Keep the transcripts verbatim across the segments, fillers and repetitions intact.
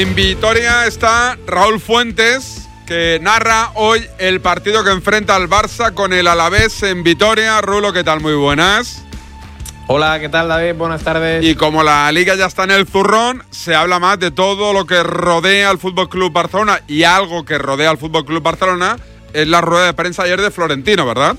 En Vitoria está Raúl Fuentes, que narra hoy el partido que enfrenta al Barça con el Alavés en Vitoria. Rulo, ¿qué tal? Muy buenas. Hola, ¿qué tal, David? Buenas tardes. Y como la Liga ya está en el zurrón, se habla más de todo lo que rodea al F C Barcelona, y algo que rodea al F C Barcelona es la rueda de prensa ayer de Florentino, ¿verdad?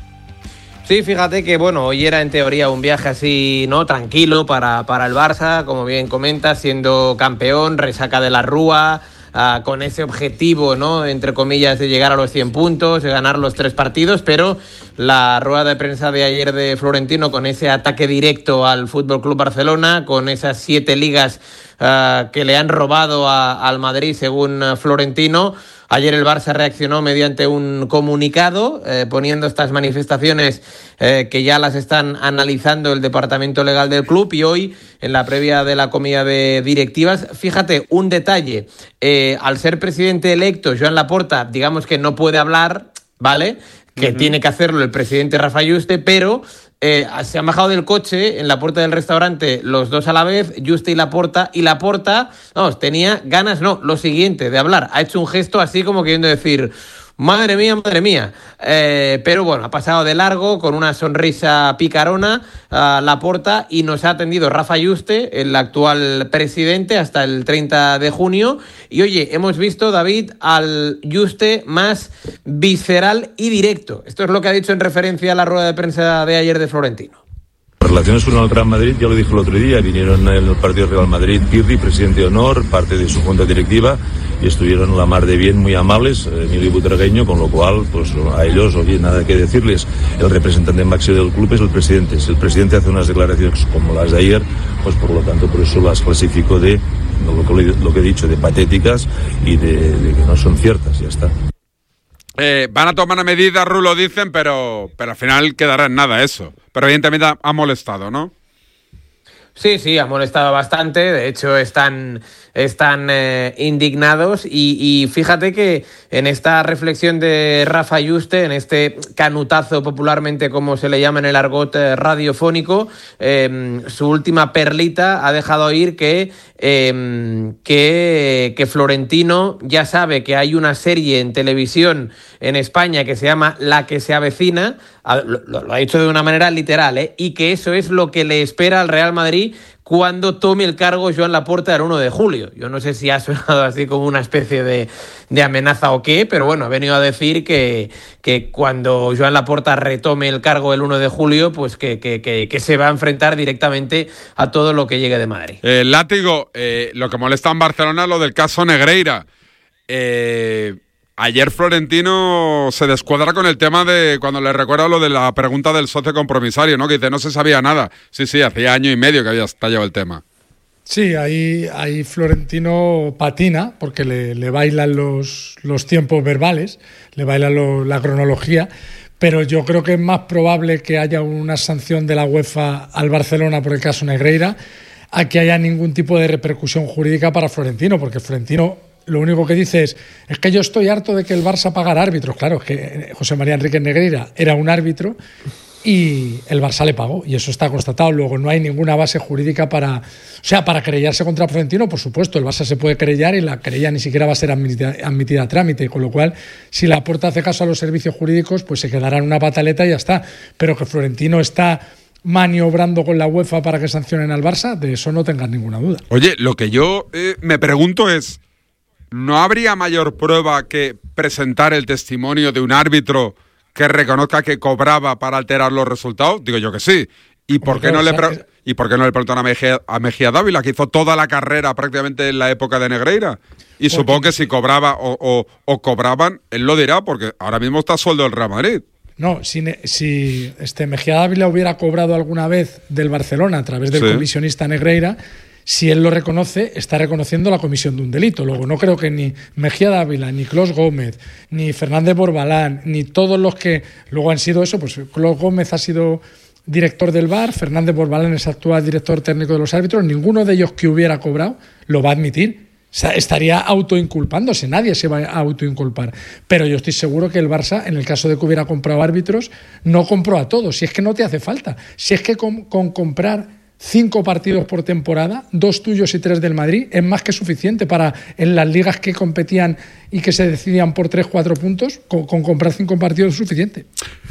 Sí, fíjate que, bueno, hoy era en teoría un viaje así, ¿no? Tranquilo para, para el Barça, como bien comentas, siendo campeón, resaca de la Rúa, uh, con ese objetivo, ¿no? Entre comillas, de llegar a los cien puntos, de ganar los tres partidos, pero la rueda de prensa de ayer de Florentino, con ese ataque directo al F C Barcelona, con esas siete ligas uh, que le han robado a, al Madrid, según uh, Florentino. Ayer el Barça reaccionó mediante un comunicado, eh, poniendo estas manifestaciones eh, que ya las están analizando el departamento legal del club, y hoy, en la previa de la comida de directivas, fíjate, un detalle, eh, al ser presidente electo, Joan Laporta, digamos que no puede hablar, ¿vale?, que uh-huh. tiene que hacerlo el presidente Rafa Yuste, pero eh, se han bajado del coche en la puerta del restaurante los dos a la vez, Yuste y Laporta, y Laporta, vamos, tenía ganas, no, lo siguiente, de hablar. Ha hecho un gesto así como queriendo decir, madre mía, madre mía. Eh, pero bueno, ha pasado de largo con una sonrisa picarona a Laporta, y nos ha atendido Rafa Yuste, el actual presidente, hasta el treinta de junio. Y oye, hemos visto, David, al Yuste más visceral y directo. Esto es lo que ha dicho en referencia a la rueda de prensa de ayer de Florentino. Relaciones con el Real Madrid, ya lo dijo el otro día, vinieron en el partido Real Madrid Pirri, presidente de honor, parte de su junta directiva, y estuvieron la mar de bien, muy amables, Emilio Butragueño, con lo cual, pues a ellos, oye, nada que decirles. El representante máximo del club es el presidente. Si el presidente hace unas declaraciones como las de ayer, pues por lo tanto, por eso las clasifico de, lo que, lo que he dicho, de patéticas y de, de que no son ciertas, ya está. Eh, van a tomar medidas, Rulo, dicen, pero, pero al final quedará en nada eso. Pero evidentemente ha, ha molestado, ¿no? Sí, sí, ha molestado bastante. De hecho, están, están eh, indignados. Y, y fíjate que en esta reflexión de Rafa Yuste, en este canutazo popularmente como se le llama en el argot eh, radiofónico, eh, su última perlita ha dejado oír que, eh, que, que Florentino ya sabe que hay una serie en televisión en España que se llama La que se avecina. Lo, lo, lo ha dicho de una manera literal, ¿eh? Y que eso es lo que le espera al Real Madrid cuando tome el cargo Joan Laporta el uno de julio. Yo no sé si ha sonado así como una especie de, de amenaza o qué, pero bueno, ha venido a decir que, que cuando Joan Laporta retome el cargo el uno de julio, pues que, que, que, que se va a enfrentar directamente a todo lo que llegue de Madrid. Eh, Látigo, eh, lo que molesta en Barcelona es lo del caso Negreira. Eh... Ayer Florentino se descuadra con el tema de cuando le recuerda lo de la pregunta del socio compromisario, ¿no? Que dice, no se sabía nada. Sí, sí, hacía año y medio que había estallado el tema. Sí, ahí, ahí Florentino patina porque le, le bailan los, los tiempos verbales, le bailan lo, la cronología, pero yo creo que es más probable que haya una sanción de la UEFA al Barcelona por el caso Negreira a que haya ningún tipo de repercusión jurídica para Florentino, porque Florentino lo único que dice es, es que yo estoy harto de que el Barça pagara árbitros. Claro, es que José María Enríquez Negreira era un árbitro y el Barça le pagó, y eso está constatado. Luego no hay ninguna base jurídica para, o sea, para querellarse contra Florentino. Por supuesto, el Barça se puede querellar y la querella ni siquiera va a ser admitida, admitida a trámite, con lo cual, si Laporta hace caso a los servicios jurídicos, pues se quedará en una pataleta y ya está. Pero que Florentino está maniobrando con la UEFA para que sancionen al Barça, de eso no tengas ninguna duda. Oye, lo que yo eh, me pregunto es, ¿no habría mayor prueba que presentar el testimonio de un árbitro que reconozca que cobraba para alterar los resultados? Digo yo que sí. ¿Y por, qué no, le pre- ¿y por qué no le preguntan a Mejía, a Mejía Dávila, que hizo toda la carrera prácticamente en la época de Negreira? Y porque supongo que si cobraba o, o, o cobraban, él lo dirá, porque ahora mismo está a sueldo del Real Madrid. No, si, si este Mejía Dávila hubiera cobrado alguna vez del Barcelona a través del sí. comisionista Negreira, si él lo reconoce, está reconociendo la comisión de un delito. Luego, no creo que ni Mejía Dávila, ni Clos Gómez, ni Fernández Borbalán, ni todos los que luego han sido eso, pues Clos Gómez ha sido director del V A R, Fernández Borbalán es actual director técnico de los árbitros, ninguno de ellos que hubiera cobrado lo va a admitir. O sea, estaría autoinculpándose, nadie se va a autoinculpar. Pero yo estoy seguro que el Barça, en el caso de que hubiera comprado árbitros, no compró a todos. Si es que no te hace falta. Si es que con, con comprar cinco partidos por temporada, dos tuyos y tres del Madrid, es más que suficiente para en las ligas que competían y que se decidían por tres, cuatro puntos, con, con comprar cinco partidos es suficiente.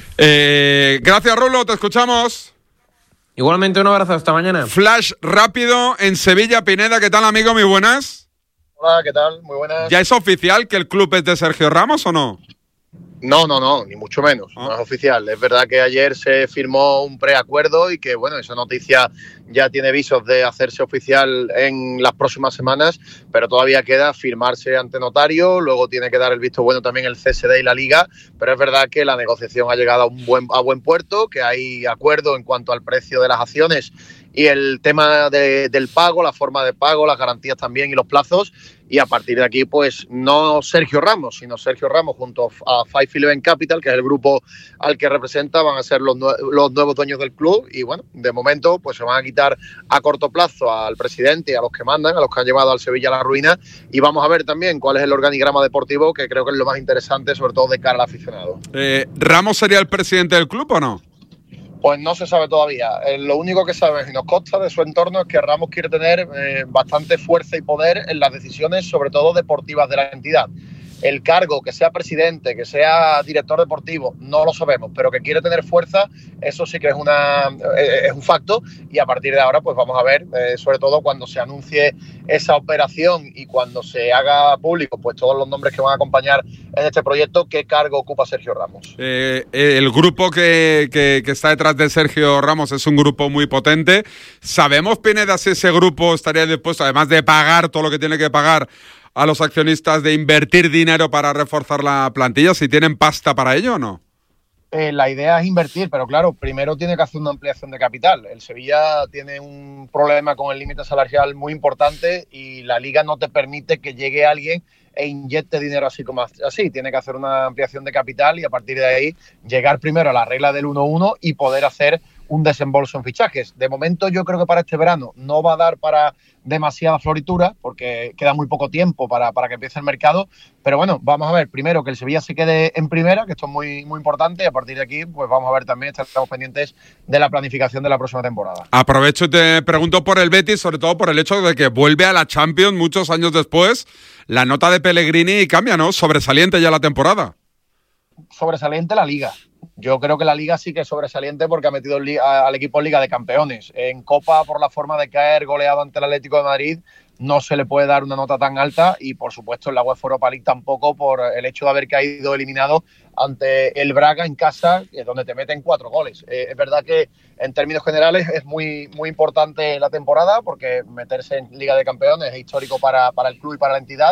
Eh, gracias, Rulo, te escuchamos. Igualmente, un abrazo, hasta mañana. Flash rápido en Sevilla. Pineda, ¿qué tal, amigo? Muy buenas. Hola, ¿qué tal? Muy buenas. ¿Ya es oficial que el club es de Sergio Ramos o no? No, no, no, ni mucho menos, ¿Ah? no es oficial. Es verdad que ayer se firmó un preacuerdo y que, bueno, esa noticia ya tiene visos de hacerse oficial en las próximas semanas, pero todavía queda firmarse ante notario, luego tiene que dar el visto bueno también el C S D y la Liga, pero es verdad que la negociación ha llegado a, un buen, a buen puerto, que hay acuerdo en cuanto al precio de las acciones y el tema de, del pago, la forma de pago, las garantías también y los plazos. Y a partir de aquí, pues no Sergio Ramos, sino Sergio Ramos junto a Five Eleven Capital, que es el grupo al que representa, van a ser los, nue- los nuevos dueños del club. Y bueno, de momento, pues se van a quitar a corto plazo al presidente y a los que mandan, a los que han llevado al Sevilla a la ruina. Y vamos a ver también cuál es el organigrama deportivo, que creo que es lo más interesante, sobre todo de cara al aficionado. Eh, ¿Ramos sería el presidente del club o no? Pues no se sabe todavía. Eh, lo único que sabemos y nos consta de su entorno es que Ramos quiere tener eh, bastante fuerza y poder en las decisiones, sobre todo deportivas, de la entidad. El cargo, que sea presidente, que sea director deportivo, no lo sabemos, pero que quiere tener fuerza, eso sí que es, una, eh, es un facto. Y a partir de ahora, pues vamos a ver, eh, sobre todo cuando se anuncie esa operación y cuando se haga público, pues todos los nombres que van a acompañar en este proyecto, qué cargo ocupa Sergio Ramos. Eh, el grupo que, que, que está detrás de Sergio Ramos es un grupo muy potente. ¿Sabemos, Pineda, si ese grupo estaría dispuesto, además de pagar todo lo que tiene que pagar a los accionistas, de invertir dinero para reforzar la plantilla, si tienen pasta para ello o no? Eh, la idea es invertir, pero claro, primero tiene que hacer una ampliación de capital. El Sevilla tiene un problema con el límite salarial muy importante y la Liga no te permite que llegue alguien e inyecte dinero así como así. Tiene que hacer una ampliación de capital y a partir de ahí llegar primero a la regla del uno uno y poder hacer un desembolso en fichajes. De momento yo creo que para este verano no va a dar para demasiada floritura porque queda muy poco tiempo para, para que empiece el mercado, pero bueno, vamos a ver primero que el Sevilla se quede en primera, que esto es muy, muy importante, y a partir de aquí pues vamos a ver también, estamos pendientes de la planificación de la próxima temporada. Aprovecho y te pregunto por el Betis, sobre todo por el hecho de que vuelve a la Champions muchos años después. La nota de Pellegrini cambia, ¿no? Sobresaliente ya la temporada. Sobresaliente la Liga. Yo creo que la Liga sí que es sobresaliente porque ha metido al equipo en Liga de Campeones. En Copa, por la forma de caer goleado ante el Atlético de Madrid, no se le puede dar una nota tan alta y, por supuesto, en la UEFA Europa League tampoco, por el hecho de haber caído eliminado ante el Braga en casa, donde te meten cuatro goles. Eh, es verdad que, en términos generales, es muy, muy importante la temporada porque meterse en Liga de Campeones es histórico para, para el club y para la entidad,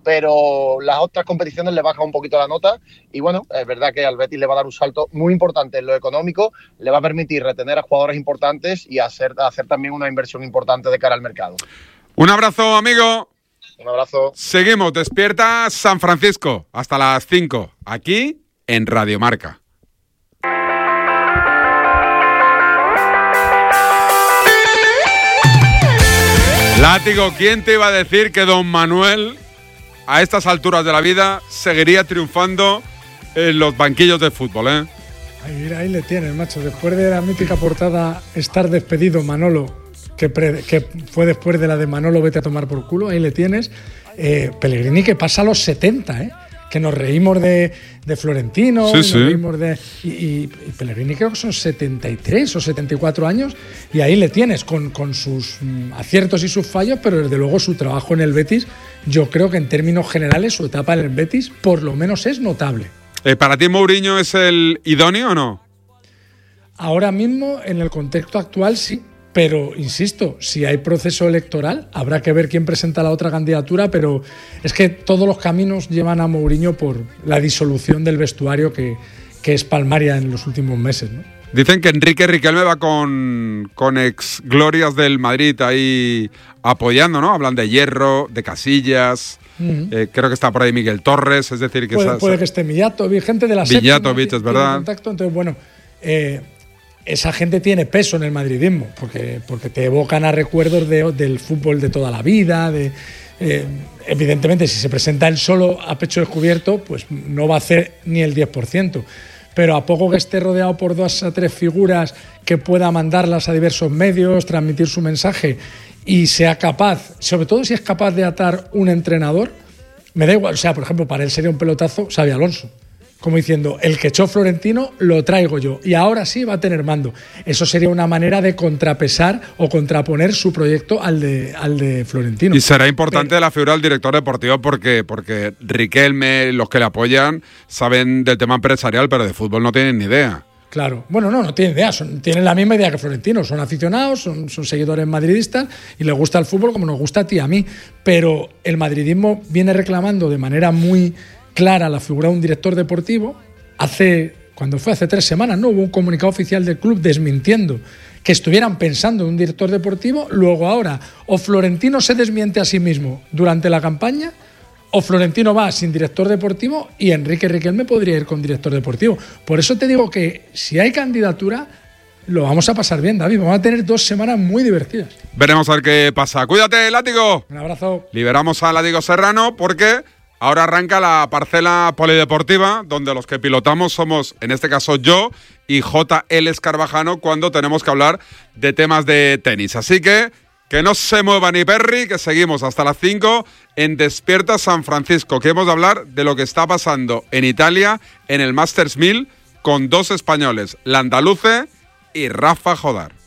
pero las otras competiciones le bajan un poquito la nota y bueno, es verdad que al Betis le va a dar un salto muy importante en lo económico, le va a permitir retener a jugadores importantes y hacer, hacer también una inversión importante de cara al mercado. Un abrazo, amigo. Un abrazo. Seguimos, despierta San Francisco hasta las cinco, aquí en Radio Marca. Látigo, ¿quién te iba a decir que don Manuel a estas alturas de la vida seguiría triunfando en los banquillos de fútbol, eh? Ahí, ahí le tienes, macho. Después de la mítica portada Estar despedido, Manolo, que, pre, que fue después de la de Manolo, vete a tomar por culo, ahí le tienes. Eh, Pellegrini que pasa a los setenta, ¿eh? Que nos reímos de, de Florentino, sí, nos sí. reímos de... Y, y, y Pellegrini creo que son setenta y tres o setenta y cuatro años y ahí le tienes con, con sus mm, aciertos y sus fallos, pero desde luego su trabajo en el Betis, yo creo que en términos generales su etapa en el Betis por lo menos es notable. Eh, ¿Para ti Mourinho es el idóneo o no? Ahora mismo, en el contexto actual, sí. Pero, insisto, si hay proceso electoral, habrá que ver quién presenta la otra candidatura, pero es que todos los caminos llevan a Mourinho por la disolución del vestuario que, que es palmaria en los últimos meses, ¿no? Dicen que Enrique Riquelme va con, con ex glorias del Madrid ahí apoyando, ¿no? Hablan de Hierro, de Casillas, uh-huh. eh, creo que está por ahí Miguel Torres, es decir... que Puede, esa, puede esa... que esté Mijatovic, gente de la Mijatovic, es verdad. Contacto, entonces, bueno... Eh, esa gente tiene peso en el madridismo, porque, porque te evocan a recuerdos de, del fútbol de toda la vida. De, eh, evidentemente, si se presenta él solo a pecho descubierto, pues no va a hacer ni el diez por ciento. pero a poco que esté rodeado por dos a tres figuras que pueda mandarlas a diversos medios, transmitir su mensaje y sea capaz, sobre todo si es capaz de atar un entrenador, me da igual, o sea, por ejemplo, para él sería un pelotazo Xabi Alonso, como diciendo, el que echó Florentino lo traigo yo y ahora sí va a tener mando. Eso sería una manera de contrapesar o contraponer su proyecto al de, al de Florentino. Y será importante Pero, la figura del director deportivo porque, porque Riquelme, los que le apoyan, saben del tema empresarial, pero de fútbol no tienen ni idea. Claro, bueno, no, no tienen idea, son, tienen la misma idea que Florentino, son aficionados, son, son seguidores madridistas y les gusta el fútbol como nos gusta a ti y a mí, pero el madridismo viene reclamando de manera muy clara la figura de un director deportivo. Hace, cuando fue hace tres semanas, no hubo un comunicado oficial del club desmintiendo que estuvieran pensando en un director deportivo. Luego ahora o Florentino se desmiente a sí mismo durante la campaña o Florentino va sin director deportivo y Enrique Riquelme podría ir con director deportivo. Por eso te digo que si hay candidatura lo vamos a pasar bien, David, vamos a tener dos semanas muy divertidas. Veremos a ver qué pasa. Cuídate, Látigo. Un abrazo. Liberamos a Látigo Serrano porque ahora arranca la parcela polideportiva, donde los que pilotamos somos, en este caso yo y J L Escarvajano, cuando tenemos que hablar de temas de tenis. Así que, que no se mueva ni Perry, que seguimos hasta las cinco en Despierta San Francisco, que hemos de hablar de lo que está pasando en Italia, en el Masters mil, con dos españoles, Landaluce y Rafa Jodar.